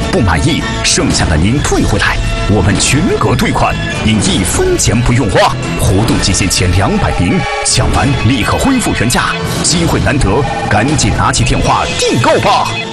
不满意，剩下的您退回来，我们全额退款，您1分钱不用花。活动期限前200名，抢完立刻恢复原价，机会难得，赶紧拿起电话订购吧。